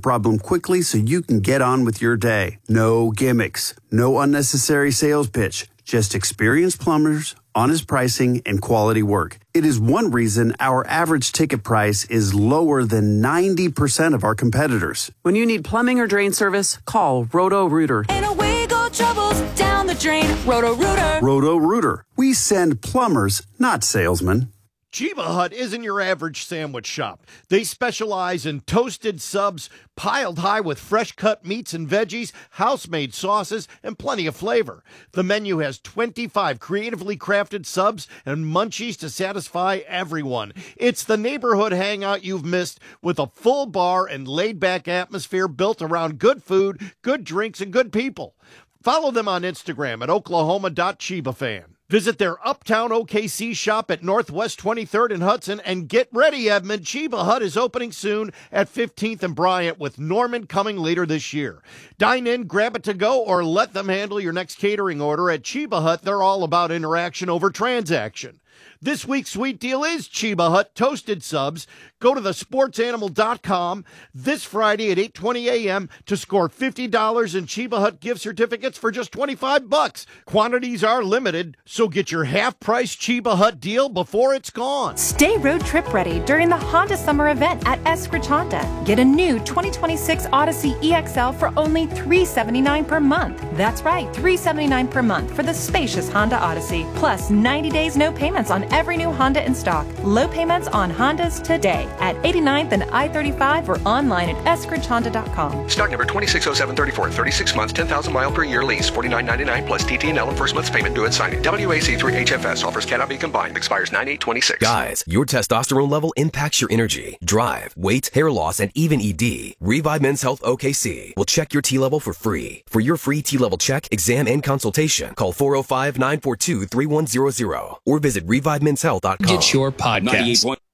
problem quickly so you can get on with your day. No gimmicks, no unnecessary sales pitch, just experienced plumbers, honest pricing, and quality work. It is one reason our average ticket price is lower than 90% of our competitors. When you need plumbing or drain service, call Roto-Rooter. And away go troubles down the drain. Roto-Rooter. Roto-Rooter. We send plumbers, not salesmen. Cheba Hut isn't your average sandwich shop. They specialize in toasted subs, piled high with fresh-cut meats and veggies, house-made sauces, and plenty of flavor. The menu has 25 creatively crafted subs and munchies to satisfy everyone. It's the neighborhood hangout you've missed with a full bar and laid-back atmosphere built around good food, good drinks, and good people. Follow them on Instagram at oklahoma.chebafan. Visit their Uptown OKC shop at Northwest 23rd and Hudson, and get ready, Edmond. Cheba Hut is opening soon at 15th and Bryant, with Norman coming later this year. Dine in, grab it to go, or let them handle your next catering order. At Cheba Hut, they're all about interaction over transaction. This week's sweet deal is Cheba Hut Toasted Subs. Go to thesportsanimal.com this Friday at 8:20 a.m. to score $50 in Cheba Hut gift certificates for just $25. Quantities are limited, so get your half-price Cheba Hut deal before it's gone. Stay road trip ready during the Honda Summer Event at Eskridge Honda. Get a new 2026 Odyssey EXL for only $379 per month. That's right, $379 per month for the spacious Honda Odyssey. Plus 90 days no payments on every new Honda in stock. Low payments on Hondas today at 89th and I-35 or online at eskridgehonda.com. Stock number 260734, 36 months, 10,000 mile per year lease, $49.99 plus TT&L and first month's payment due at signing. WAC3 HFS offers cannot be combined. Expires 9/8/26. Guys, your testosterone level impacts your energy, drive, weight, hair loss, and even ED. Revive Men's Health OKC will check your T level for free. For your free T level check, exam, and consultation, call 405-942-3100 or visit ReviveMen'sHealth.com. Get your podcast.